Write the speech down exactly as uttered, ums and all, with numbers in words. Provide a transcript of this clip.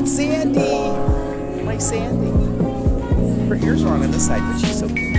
Sandy! My Sandy. Her ears are on on this side, but she's so cute.